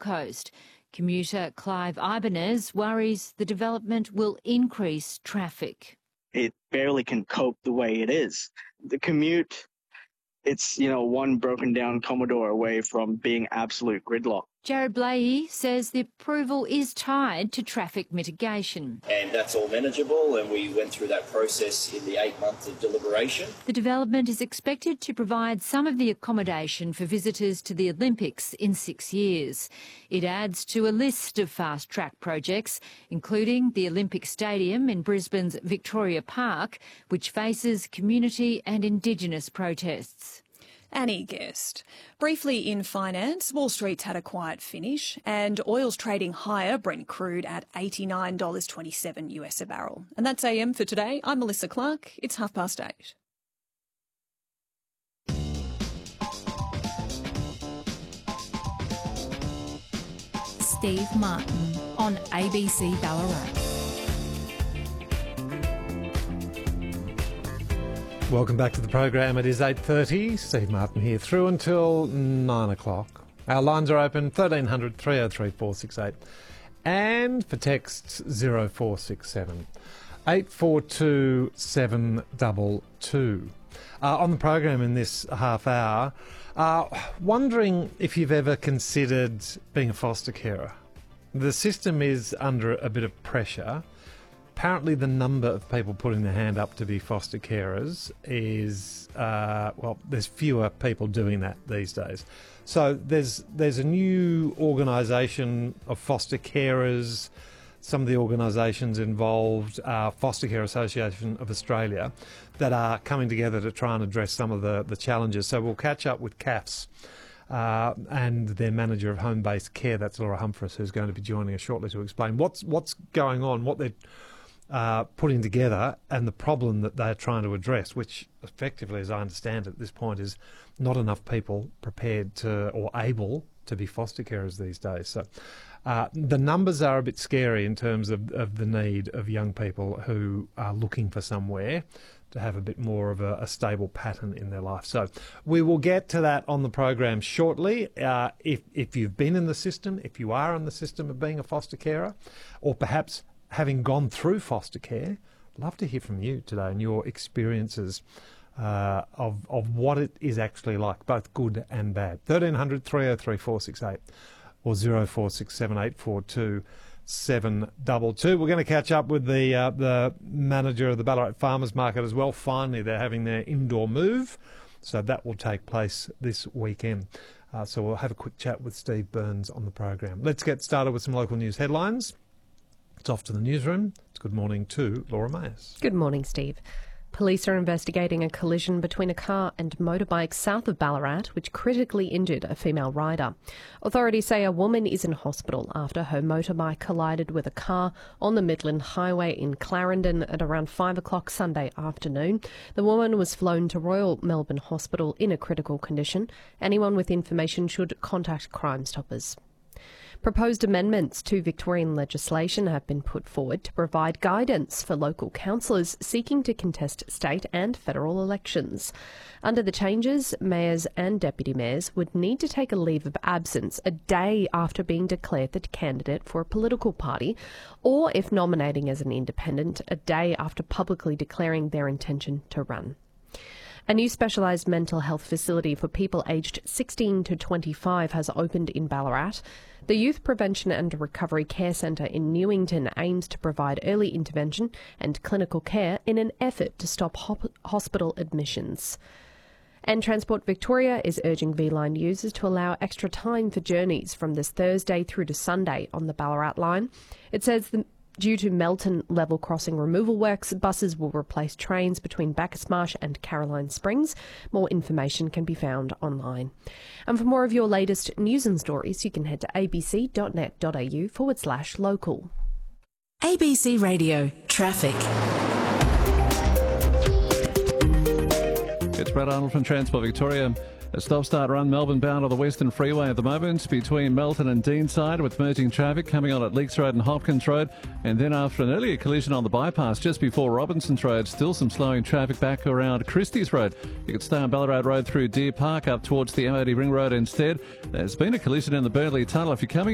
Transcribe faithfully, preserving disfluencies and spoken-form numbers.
Coast. Commuter Clive Ibanez worries the development will increase traffic. It barely can cope the way it is. The commute, it's, you know, one broken down Commodore away from being absolute gridlock. Jared Blahey says the approval is tied to traffic mitigation. And that's all manageable, and we went through that process in the eight months of deliberation. The development is expected to provide some of the accommodation for visitors to the Olympics in six years. It adds to a list of fast-track projects, including the Olympic Stadium in Brisbane's Victoria Park, which faces community and Indigenous protests. Annie Guest. Briefly in finance, Wall Street's had a quiet finish and oil's trading higher, Brent crude at eighty-nine dollars twenty-seven US a barrel. And that's A M for today. I'm Melissa Clark. It's half past eight. Steve Martin on A B C Ballarat. Welcome back to the program. It is eight thirty. Steve Martin here through until nine o'clock. Our lines are open, thirteen hundred, three oh three, four six eight. And for texts, zero four six seven, eight four two, seven two two. Uh, on the program in this half hour, uh, wondering if you've ever considered being a foster carer. The system is under a bit of pressure. Apparently the number of people putting their hand up to be foster carers is, uh, well, there's fewer people doing that these days. So there's there's a new organisation of foster carers. Some of the organisations involved are Foster Care Association of Australia that are coming together to try and address some of the, the challenges. So we'll catch up with C A F S uh, and their manager of home-based care, that's Laura Humphries, who's going to be joining us shortly to explain what's what's going on, what they're Uh, putting together and the problem that they're trying to address, which effectively, as I understand it at this point, is not enough people prepared to or able to be foster carers these days. So uh, the numbers are a bit scary in terms of, of the need of young people who are looking for somewhere to have a bit more of a, a stable pattern in their life. So we will get to that on the program shortly. Uh, if, if you've been in the system, if you are in the system of being a foster carer, or perhaps having gone through foster care, I'd love to hear from you today and your experiences uh, of of what it is actually like, both good and bad. thirteen hundred, three oh three, four six eight or zero four six seven, eight four two, seven two two. We're going to catch up with the uh, the manager of the Ballarat Farmers Market as well. Finally, they're having their indoor move, so that will take place this weekend. Uh, so we'll have a quick chat with Steve Burns on the program. Let's get started with some local news headlines. It's off to the newsroom. It's good morning to Laura Mayers. Good morning, Steve. Police are investigating a collision between a car and motorbike south of Ballarat, which critically injured a female rider. Authorities say a woman is in hospital after her motorbike collided with a car on the Midland Highway in Clarendon at around five o'clock Sunday afternoon. The woman was flown to Royal Melbourne Hospital in a critical condition. Anyone with information should contact Crime Stoppers. Proposed amendments to Victorian legislation have been put forward to provide guidance for local councillors seeking to contest state and federal elections. Under the changes, mayors and deputy mayors would need to take a leave of absence a day after being declared the candidate for a political party, or if nominating as an independent, a day after publicly declaring their intention to run. A new specialised mental health facility for people aged sixteen to twenty-five has opened in Ballarat. The Youth Prevention and Recovery Care Centre in Newington aims to provide early intervention and clinical care in an effort to stop hop- hospital admissions. And Transport Victoria is urging V-Line users to allow extra time for journeys from this Thursday through to Sunday on the Ballarat line. It says the Due to Melton level crossing removal works, buses will replace trains between Bacchus Marsh and Caroline Springs. More information can be found online. And for more of your latest news and stories, you can head to abc.net.au forward slash local. A B C Radio Traffic. It's Brad Arnold from Transport Victoria. A stop-start run Melbourne bound on the Western Freeway at the moment between Melton and Deanside with merging traffic coming on at Leaks Road and Hopkins Road, and then after an earlier collision on the bypass just before Robinson's Road, still some slowing traffic back around Christie's Road. You could stay on Ballarat Road through Deer Park up towards the M O D Ring Road instead. There's been a collision in the Burnley Tunnel. If you're coming